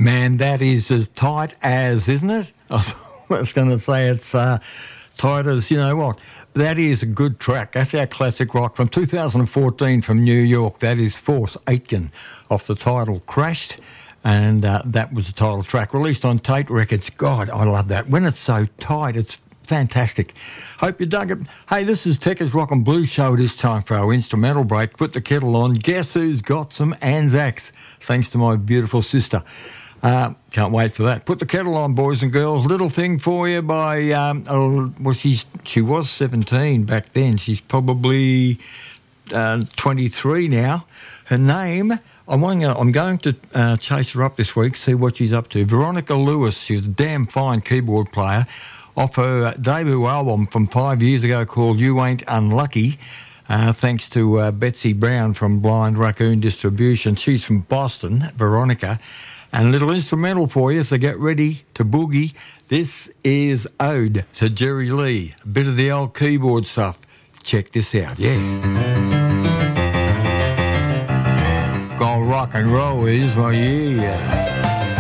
Man, that is as tight as, isn't it? I was going to say it's tight as, you know what. That is a good track. That's our classic rock from 2014 from New York. That is Force Aitken off the title Crashed. And that was the title track released on Tate Records. God, I love that. When it's so tight, it's fantastic. Hope you dug it. Hey, this is Tekka's Rock and Blues Show. It is time for our instrumental break. Put the kettle on. Guess who's got some Anzacs? Thanks to my beautiful sister. Can't wait for that. Put the kettle on, boys and girls. Little thing for you by, she was 17 back then. She's probably 23 now. Her name, I'm going to chase her up this week, see what she's up to. Veronica Lewis, she's a damn fine keyboard player. Off her debut album from 5 years ago called You Ain't Unlucky, thanks to Betsy Brown from Blind Raccoon Distribution. She's from Boston, Veronica. And a little instrumental for you, so get ready to boogie. This is Ode to Jerry Lee, a bit of the old keyboard stuff. Check this out, yeah. Go rock and roll is my year.